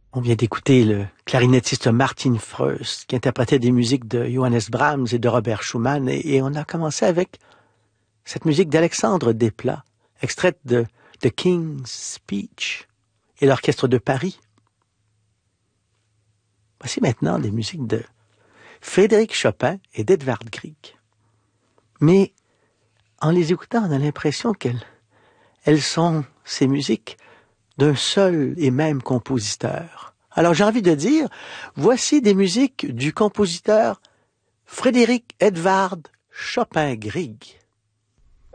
On vient d'écouter le clarinettiste Martin Fröst qui interprétait des musiques de Johannes Brahms et de Robert Schumann et on a commencé avec cette musique d'Alexandre Desplat, extraite de The King's Speech et l'Orchestre de Paris. Voici maintenant des musiques de Frédéric Chopin et d'Edvard Grieg. Mais en les écoutant, on a l'impression qu'elles sont ces musiques d'un seul et même compositeur. Alors j'ai envie de dire, voici des musiques du compositeur Frédéric Edvard Chopin Grieg.